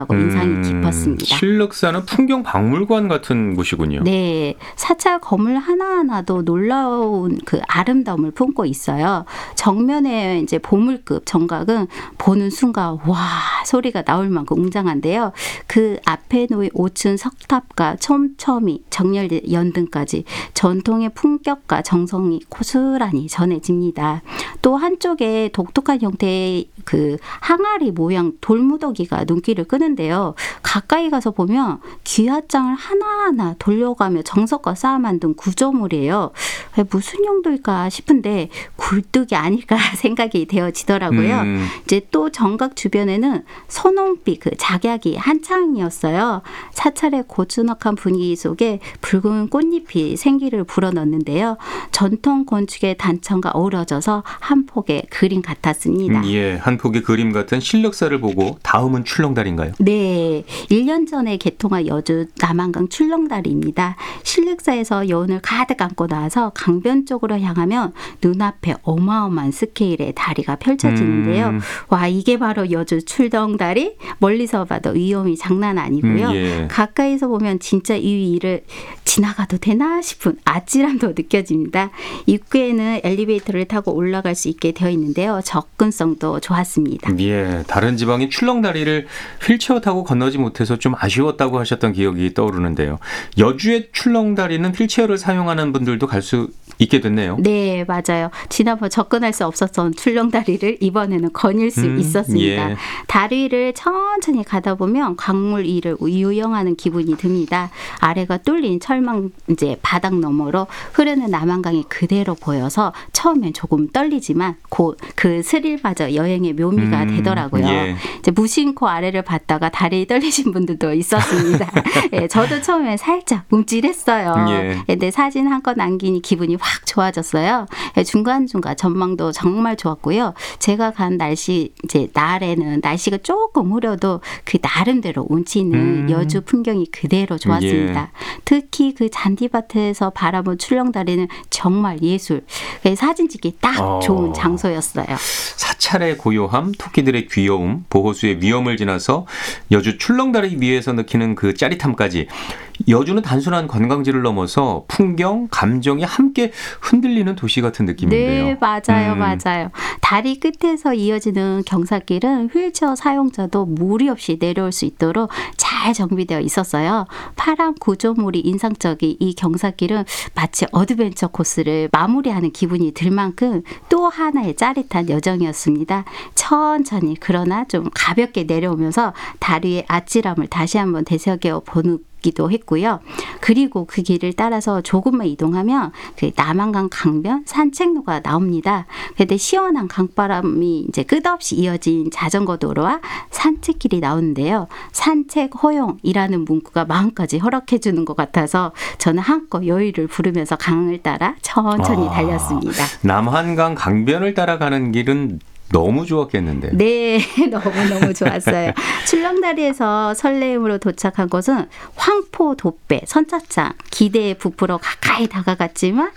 인상이 깊었습니다. 실륵사는 풍경 박물관 같은 곳이군요. 네, 사찰 건물 하나하나도 놀라운 그 아름다움을 품고 있어요. 정면에 이제 보물급 정각은 보는 순간 와 소리가 나올 만큼 웅장한데요. 그 앞에 놓인 5층 석탑과 촘촘히 정렬된 연등까지 전통의 품격과 정성이 고스란히 전해집니다. 또 한쪽에 독특한 형태의 그 항아리 모양 돌무더기가 눈길을 끄는데요. 가까이 가서 보면 귀하장을 하나하나 돌려가며 정석과 쌓아 만든 구조물이에요. 무슨 용도일까 싶은데 굴뚝이 아닐까 생각이 되어지더라고요. 이제 또 정각 주변에는 선홍빛 그 작약이 한창이었어요. 사찰의 고즈넉한 분위기 속에 붉은 꽃잎이 생기를 불어넣는데요. 전통 건축의 단청과 어우러져서 한 폭의 그림 같았습니다. 예, 한 폭의 그림 같은 실륵사를 보고 다음은 출렁다리인가요? 네, 1년 전에 개통한 여주 남한강 출렁다리입니다. 실륵사에서 여운을 가득 안고 나와서 강변 쪽으로 향하면 눈앞에 어마어마한 스케일의 다리가 펼쳐지는데요. 와, 이게 바로 여주 출렁다리? 멀리서 봐도 위험이 장난 아니고요. 예. 가까이서 보면 진짜 이 위를 지나가도 되나 싶은 아찔함도 느껴집니다. 입구에는 엘리베이터를 타고 올라갈 수 있게 되어 있는데요. 접근성도 좋았습니다. 예, 다른 지방이 출렁다리를 휠체어 타고 건너지 못해서 좀 아쉬웠다고 하셨던 기억이 떠오르는데요. 여주의 출렁다리는 휠체어를 사용하는 분들도 갈 수 있게 됐네요. 네, 맞아요. 지난번 접근할 수 없었던 출렁다리를 이번에는 거닐 수 있었습니다. 예. 다리를 천천히 가다 보면 강물 위를 유영하는 기분이 듭니다. 아래가 뚫린 철망 이제 바닥 너머로 흐르는 남한강이 그대로 보여서 처음엔 조금 떨리지만 곧 그 스릴마저 여행의 묘미가 되더라고요. 예. 이제 무심코 아래를 봤다가 다리 떨리신 분들도 있었습니다. 예, 저도 처음에 살짝 움찔했어요. 예. 근데 사진 한 건 남기니 기분이 확 좋아졌어요. 예, 중간중간 전망도 정말 좋았고요. 제가 간 날에는 날씨가 조금 흐려도 그 나름대로 운치 있는 여주 풍경이 그대로 좋았습니다. 예. 특히 그 잔디밭에서 바라본 출렁다리는 정말 예술. 사진 찍기 딱 좋은 장소였어요. 사찰의 고요함, 토끼들의 귀여움, 보호수의 위험을 지나서 여주 출렁다리 위에서 느끼는 그 짜릿함까지 여주는 단순한 관광지를 넘어서 풍경, 감정이 함께 흔들리는 도시 같은 느낌인데요. 네, 맞아요. 다리 끝에서 이어지는 경사길은 휠체어 사용자도 무리 없이 내려올 수 있도록 잘 정비되어 있었어요. 파란 구조물이 인상적인 이 경사길은 마치 어드벤처 코스를 마무리하는 기분이 들 만큼 또 하나의 짜릿한 여정이었습니다. 천천히 그러나 좀 가볍게 내려오면서 다리의 아찔함을 다시 한번 되새겨 보는 기도 했고요. 그리고 그 길을 따라서 조금만 이동하면 그 남한강 강변 산책로가 나옵니다. 근데 시원한 강바람이 이제 끝없이 이어진 자전거 도로와 산책길이 나오는데요. 산책 허용이라는 문구가 마음까지 허락해 주는 것 같아서 저는 한껏 여유를 부르면서 강을 따라 천천히 달렸습니다. 남한강 강변을 따라가는 길은 너무 좋았겠는데요. 네, 너무너무 좋았어요. 출렁다리에서 설레임으로 도착한 곳은 황포 돛배 선착장 기대에 부풀어 가까이 다가갔지만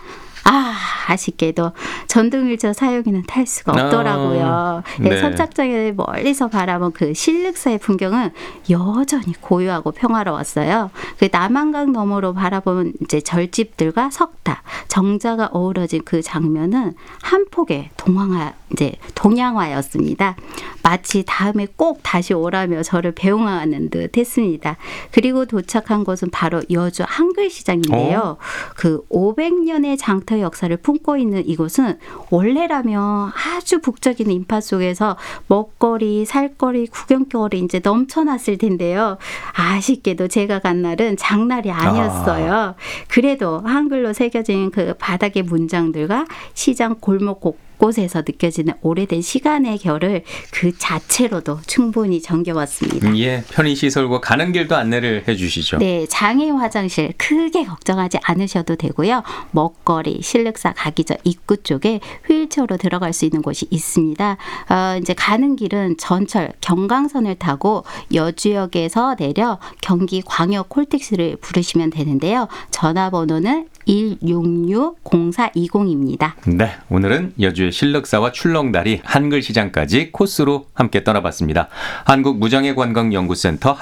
아쉽게도 전동 휠체어 사용에는 탈 수가 없더라고요. 네. 선착장을 멀리서 바라본 그 실륵사의 풍경은 여전히 고요하고 평화로웠어요. 그 남한강 너머로 바라본 이제 절집들과 석탑, 정자가 어우러진 그 장면은 한 폭의 동양화였습니다. 마치 다음에 꼭 다시 오라며 저를 배웅하는 듯 했습니다. 그리고 도착한 곳은 바로 여주 한글시장인데요. 그 500년의 장터 역사를 품고 있는 이곳은 원래라면 아주 북적이는 인파 속에서 먹거리, 살거리, 구경거리 이제 넘쳐났을 텐데요. 아쉽게도 제가 간 날은 장날이 아니었어요. 그래도 한글로 새겨진 그 바닥의 문장들과 시장 골목 곳곳에서 느껴지는 오래된 시간의 결을 그 자체로도 충분히 정겨웠습니다. 예, 편의시설과 가는 길도 안내를 해주시죠. 네, 장애인 화장실 크게 걱정하지 않으셔도 되고요. 먹거리, 실륵사 가기 전 입구 쪽에 휠체어로 들어갈 수 있는 곳이 있습니다. 이제 가는 길은 전철 경강선을 타고 여주역에서 내려 경기 광역 콜택시를 부르시면 되는데요. 전화번호는 166-0420입니다. 네, 오늘은 여주의 실륵사와 출렁다리, 한글시장까지 코스로 함께 떠나봤습니다. 한국무장애관광연구센터